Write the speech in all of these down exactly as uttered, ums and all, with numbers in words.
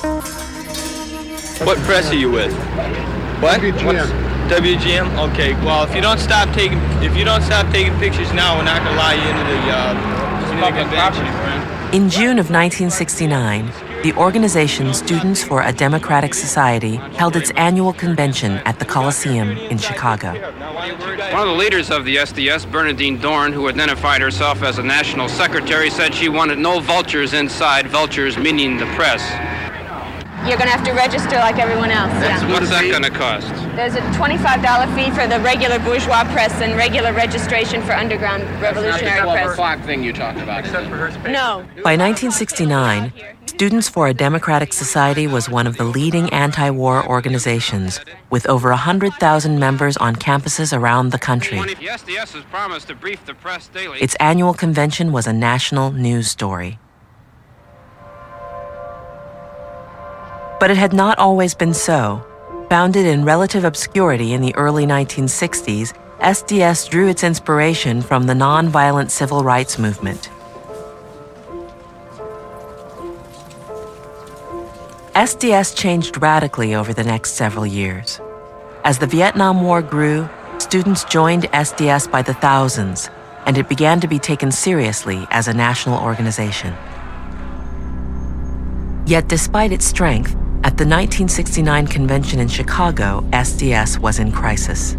What press are you with? What? W G M. What's W G M? Okay. Well, if you don't stop taking, if you don't stop taking pictures now, we're not gonna allow you into the, uh, into the convention, friend. In June of nineteen sixty-nine, the organization Students for a Democratic Society held its annual convention at the Coliseum in Chicago. One of the leaders of the S D S, Bernadine Dorn, who identified herself as a national secretary, said she wanted no vultures inside, vultures meaning the press. You're going to have to register like everyone else. Yeah. What's that going to cost? There's a twenty-five dollar fee for the regular bourgeois press and regular registration for underground revolutionary press. O'clock thing you talked about. No. By nineteen sixty-nine, Students for a Democratic Society was one of the leading anti-war organizations, with over one hundred thousand members on campuses around the country. The S D S has promised to brief the press daily. Its annual convention was a national news story. But it had not always been so. Founded in relative obscurity in the early nineteen sixties, S D S drew its inspiration from the nonviolent civil rights movement. S D S changed radically over the next several years. As the Vietnam War grew, students joined S D S by the thousands, and it began to be taken seriously as a national organization. Yet despite its strength, at the nineteen sixty-nine convention in Chicago, S D S was in crisis.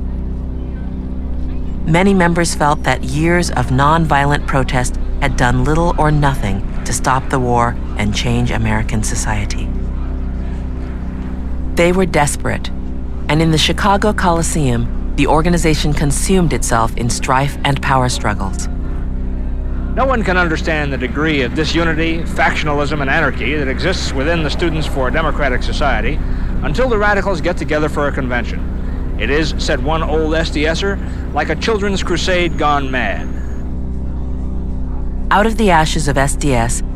Many members felt that years of nonviolent protest had done little or nothing to stop the war and change American society. They were desperate, and in the Chicago Coliseum, the organization consumed itself in strife and power struggles. No one can understand the degree of disunity, factionalism, and anarchy that exists within the Students for a Democratic Society until the radicals get together for a convention. It is, said one old SDSer, like a children's crusade gone mad. Out of the ashes of S D S,